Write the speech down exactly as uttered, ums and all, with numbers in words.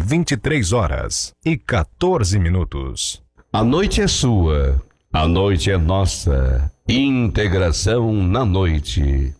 vinte e três horas e quatorze minutos. A noite é sua, a noite é nossa. Integração na noite.